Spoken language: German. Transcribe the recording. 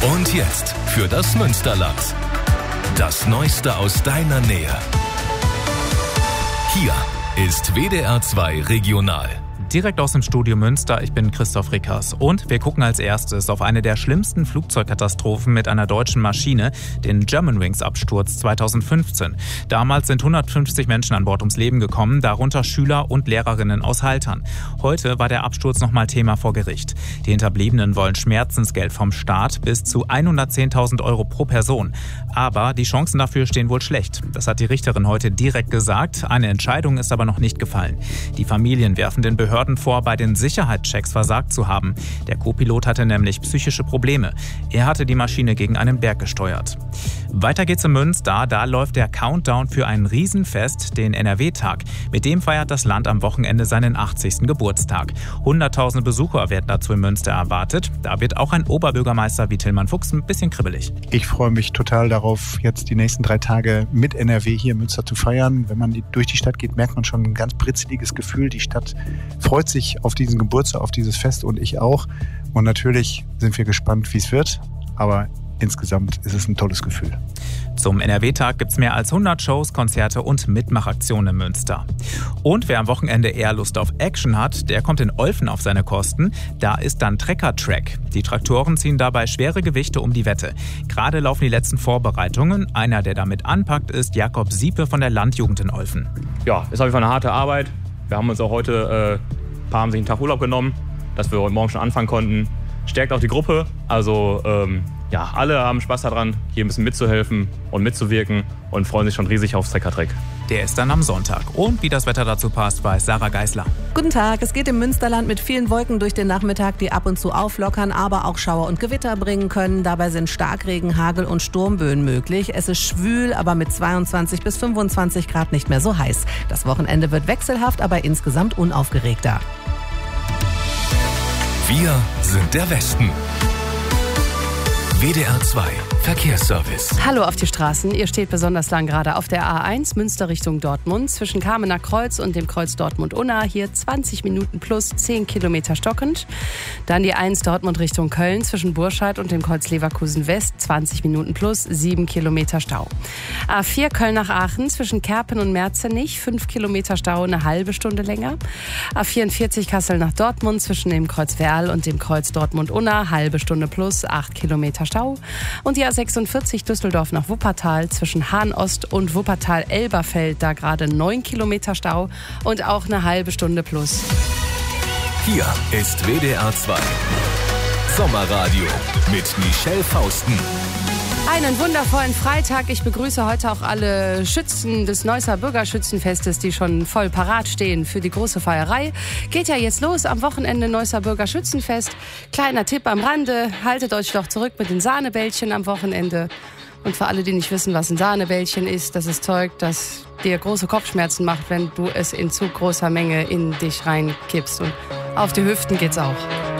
Und jetzt für das Münsterland. Das Neueste aus deiner Nähe. Hier ist WDR 2 Regional. Direkt aus dem Studio Münster, ich bin Christoph Rickers und wir gucken als erstes auf eine der schlimmsten Flugzeugkatastrophen mit einer deutschen Maschine, den Germanwings-Absturz 2015. Damals sind 150 Menschen an Bord ums Leben gekommen, darunter Schüler und Lehrerinnen aus Haltern. Heute war der Absturz nochmal Thema vor Gericht. Die Hinterbliebenen wollen Schmerzensgeld vom Staat bis zu 110.000 Euro pro Person. Aber die Chancen dafür stehen wohl schlecht. Das hat die Richterin heute direkt gesagt. Eine Entscheidung ist aber noch nicht gefallen. Die Familien werfen den Behörden vor, bei den Sicherheitschecks versagt zu haben. Der Co-Pilot hatte nämlich psychische Probleme. Er hatte die Maschine gegen einen Berg gesteuert. Weiter geht's in Münster. Da läuft der Countdown für ein Riesenfest, den NRW-Tag. Mit dem feiert das Land am Wochenende seinen 80. Geburtstag. 100.000 Besucher werden dazu in Münster erwartet. Da wird auch ein Oberbürgermeister wie Tillmann Fuchs ein bisschen kribbelig. Ich freue mich total darauf, jetzt die nächsten 3 Tage mit NRW hier in Münster zu feiern. Wenn man durch die Stadt geht, merkt man schon ein ganz britzeliges Gefühl. Die Stadt freut sich auf diesen Geburtstag, auf dieses Fest und ich auch. Und natürlich sind wir gespannt, wie es wird. Aber insgesamt ist es ein tolles Gefühl. Zum NRW-Tag gibt es mehr als 100 Shows, Konzerte und Mitmachaktionen in Münster. Und wer am Wochenende eher Lust auf Action hat, der kommt in Olfen auf seine Kosten. Da ist dann Trecker-Track. Die Traktoren ziehen dabei schwere Gewichte um die Wette. Gerade laufen die letzten Vorbereitungen. Einer, der damit anpackt, ist Jakob Siepe von der Landjugend in Olfen. Ja, ist auf jeden Fall eine harte Arbeit. Wir haben uns auch heute, ein paar haben sich einen Tag Urlaub genommen, dass wir heute Morgen schon anfangen konnten. Stärkt auch die Gruppe. Also alle haben Spaß daran, hier ein bisschen mitzuhelfen und mitzuwirken und freuen sich schon riesig aufs Trecker-Track. Der ist dann am Sonntag. Und wie das Wetter dazu passt, weiß Sarah Geisler. Guten Tag, es geht im Münsterland mit vielen Wolken durch den Nachmittag, die ab und zu auflockern, aber auch Schauer und Gewitter bringen können. Dabei sind Starkregen, Hagel und Sturmböen möglich. Es ist schwül, aber mit 22 bis 25 Grad nicht mehr so heiß. Das Wochenende wird wechselhaft, aber insgesamt unaufgeregter. Wir sind der Westen. WDR 2 Verkehrsservice. Hallo auf die Straßen. Ihr steht besonders lang gerade auf der A1 Münster Richtung Dortmund. Zwischen Kamener Kreuz und dem Kreuz Dortmund-Unna. Hier 20 Minuten plus 10 Kilometer stockend. Dann die 1 Dortmund Richtung Köln zwischen Burscheid und dem Kreuz Leverkusen West. 20 Minuten plus 7 Kilometer Stau. A4 Köln nach Aachen zwischen Kerpen und Merzenich. 5 Kilometer Stau, eine halbe Stunde länger. A44 Kassel nach Dortmund zwischen dem Kreuz Werl und dem Kreuz Dortmund-Unna. Halbe Stunde plus 8 Kilometer Stau. Und die A46 Düsseldorf nach Wuppertal zwischen Hahn-Ost und Wuppertal-Elberfeld, da gerade 9 Kilometer Stau und auch eine halbe Stunde plus. Hier ist WDR 2 Sommerradio mit Michelle Fausten. Einen wundervollen Freitag. Ich begrüße heute auch alle Schützen des Neusser Bürgerschützenfestes, die schon voll parat stehen für die große Feierei. Geht ja jetzt los am Wochenende Neusser Bürgerschützenfest. Kleiner Tipp am Rande, haltet euch doch zurück mit den Sahnebällchen am Wochenende. Und für alle, die nicht wissen, was ein Sahnebällchen ist, das ist Zeug, das dir große Kopfschmerzen macht, wenn du es in zu großer Menge in dich reinkippst. Und auf die Hüften geht's auch.